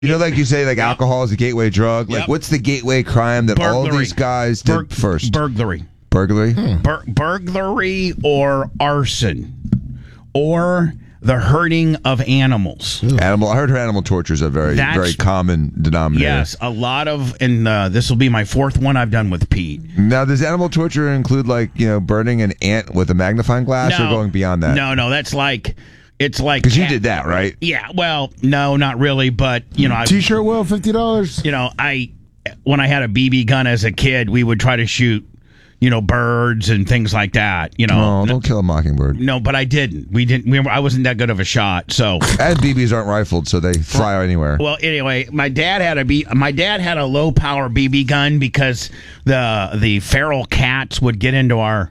You know, like you say, like alcohol is a gateway drug. Like, what's the gateway crime that all these guys did first? Burglary. Burglary? Burglary or arson. Or the hurting of animals. I heard animal torture is a very common denominator. Yes, a lot of, and this will be my fourth one I've done with Pete. Now, does animal torture include, like, burning an ant with a magnifying glass or going beyond that? No, that's like... It's like... Because you did that, right? Yeah, well, no, not really, but, T-shirt will, $50. When I had a BB gun as a kid, we would try to shoot, birds and things like that, Oh, don't kill a mockingbird. No, but I didn't. I wasn't that good of a shot, so... And BBs aren't rifled, so they fly anywhere. Well, anyway, my dad had a low-power BB gun because the feral cats would get into our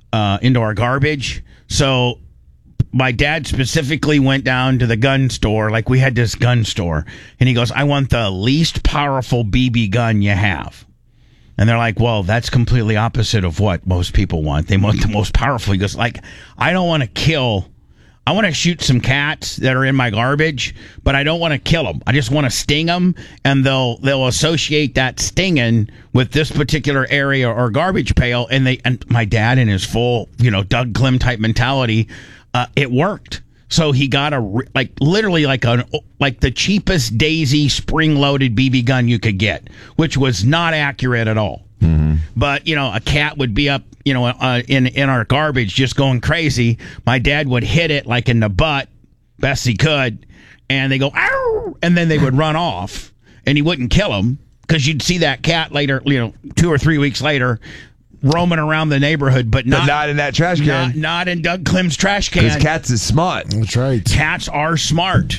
garbage, so... My dad specifically went down to the gun store, like we had this gun store, and he goes, I want the least powerful BB gun you have. And they're like, well, that's completely opposite of what most people want. They want the most powerful. He goes, like, I don't want to kill. I want to shoot some cats that are in my garbage, but I don't want to kill them. I just want to sting them, and they'll associate that stinging with this particular area or garbage pail. And my dad, in his full, Doug Clem type mentality, it worked. So he got literally the cheapest Daisy spring-loaded BB gun you could get, which was not accurate at all. Mm-hmm. But a cat would be up, in our garbage just going crazy. My dad would hit it like in the butt, best he could, and they go ow, and then they would run off, and he wouldn't kill them because you'd see that cat later, 2 or 3 weeks later, roaming around the neighborhood, but not in that trash can. Not in Doug Clem's trash can. Because cats is smart. That's right. Cats are smart.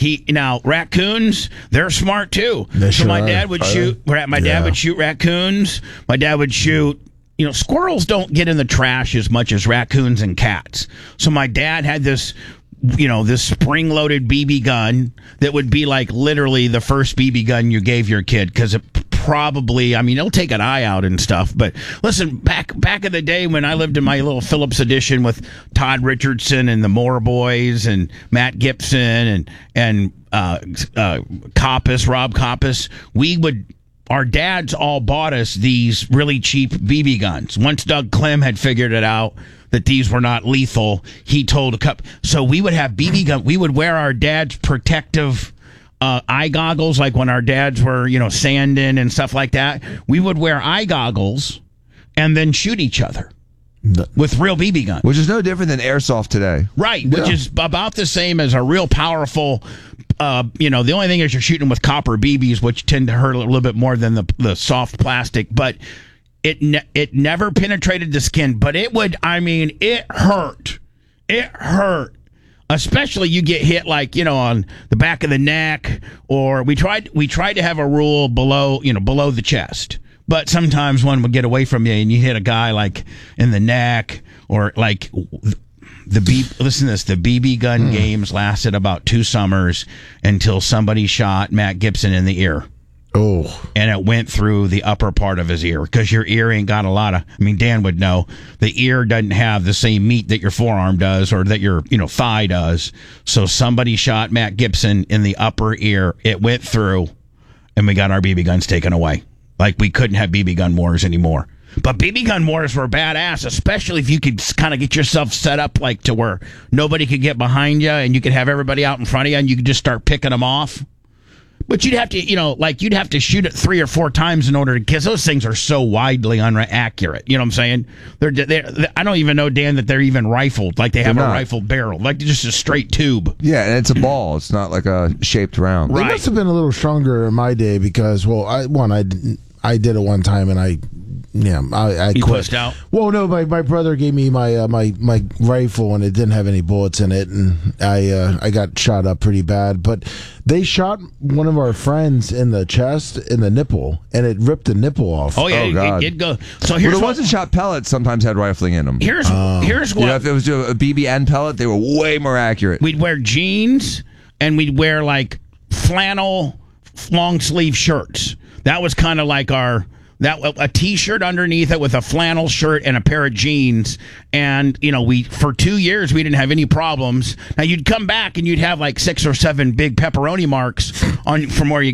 Raccoons, they're smart too. So my dad would shoot. My dad would shoot raccoons. My dad would shoot. Squirrels don't get in the trash as much as raccoons and cats. So my dad had this. This spring-loaded BB gun that would be like literally the first BB gun you gave your kid because it probably, it'll take an eye out and stuff. But listen, back in the day when I lived in my little Phillips edition with Todd Richardson and the Moore Boys and Matt Gibson and Rob Coppice, our dads all bought us these really cheap BB guns. Once Doug Clem had figured it out that these were not lethal, he told a couple. So we would have BB gun. We would wear our dad's protective eye goggles, like when our dads were, sanding and stuff like that. We would wear eye goggles and then shoot each other with real BB guns. Which is no different than airsoft today. Right, which is about the same as a real powerful, the only thing is you're shooting with copper BBs, which tend to hurt a little bit more than the soft plastic, but it never penetrated the skin, but it hurt. It hurt. Especially you get hit on the back of the neck, or we tried to have a rule below the chest. But sometimes one would get away from you and you hit a guy like in the neck or like listen to this, the BB gun games lasted about 2 summers until somebody shot Matt Gibson in the ear. Oh. And it went through the upper part of his ear because your ear ain't got a lot of, Dan would know, the ear doesn't have the same meat that your forearm does or that your, thigh does. So somebody shot Matt Gibson in the upper ear. It went through and we got our BB guns taken away. Like we couldn't have BB gun wars anymore. But BB gun wars were badass, especially if you could kind of get yourself set up like to where nobody could get behind you and you could have everybody out in front of you and you could just start picking them off. But you'd have to, you'd have to shoot it 3 or 4 times in order to, because those things are so widely inaccurate. You know what I'm saying? They're I don't even know, Dan, that they're even rifled. Like they have a rifled barrel, like just a straight tube. Yeah, and it's a ball. It's not like a shaped round. They must have been a little stronger in my day because, I did it one time and I You quit. pushed out? Well, no, my brother gave me my my rifle and it didn't have any bullets in it, and I got shot up pretty bad. But they shot one of our friends in the chest, in the nipple, and it ripped the nipple off. Oh yeah, God. It go. So here's the ones that shot pellets sometimes had rifling in them. Here's what. If it was a BB and pellet, they were way more accurate. We'd wear jeans and we'd wear like flannel long sleeve shirts. That was kind of like our that a T-shirt underneath it with a flannel shirt and a pair of jeans, and we for 2 years we didn't have any problems. Now you'd come back and you'd have like 6 or 7 big pepperoni marks on from where you